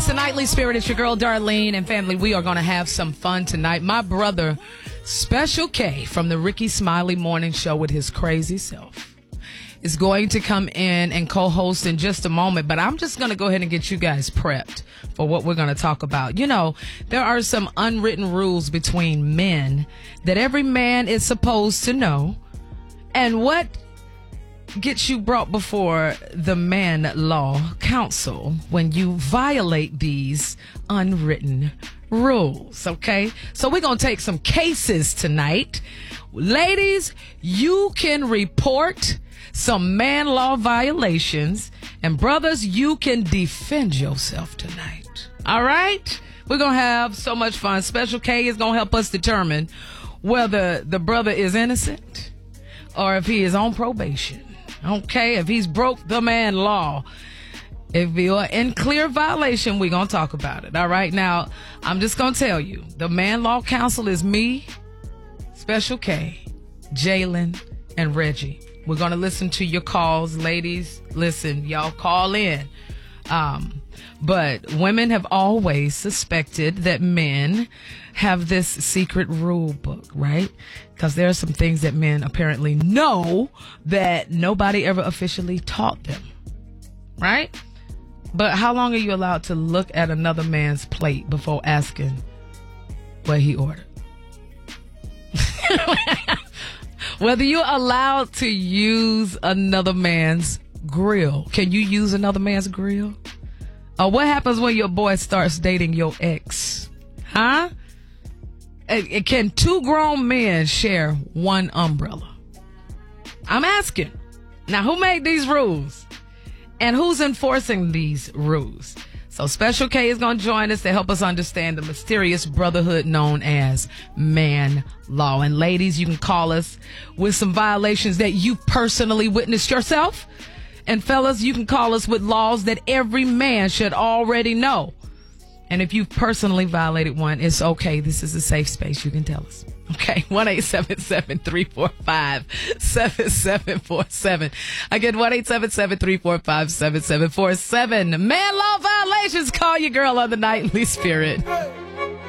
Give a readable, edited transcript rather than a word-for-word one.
It's the Nightly Spirit. It's your girl, Darlene, and family. We are going to have some fun tonight. My brother, Special K, from the Ricky Smiley Morning Show with his crazy self, is going to come in and co-host in just a moment. But I'm just going to go ahead and get you guys prepped for what we're going to talk about. You know, there are some unwritten rules between men that every man is supposed to know. And what gets you brought before the Man Law Council when you violate these unwritten rules, okay? So we're going to take some cases tonight. Ladies, you can report some man law violations, and brothers, you can defend yourself tonight. All right? We're going to have so much fun. Special K is going to help us determine whether the brother is innocent or if he is on probation. Okay, if he's broke the man law. If you're in clear violation, we're going to talk about it. All right, now, I'm just going to tell you, the Man Law Council is me, Special K, Jalen, and Reggie. We're going to listen to your calls. Ladies, listen, y'all call in. But women have always suspected that men have this secret rule book, right? Because there are some things that men apparently know that nobody ever officially taught them, right? But how long are you allowed to look at another man's plate before asking what he ordered? Whether you're allowed to use another man's grill. Can you use another man's grill? Or what happens when your boy starts dating your ex? Huh? Can two grown men share one umbrella? I'm asking. Now, who made these rules? And who's enforcing these rules? So Special K is going to join us to help us understand the mysterious brotherhood known as man law. And ladies, you can call us with some violations that you personally witnessed yourself. And fellas, you can call us with laws that every man should already know. And if you've personally violated one, it's okay. This is a safe space. You can tell us. Okay, 1-877-345-7747. Again, 1-877-345-7747. Man law violations. Call your girl on the Nightly Spirit.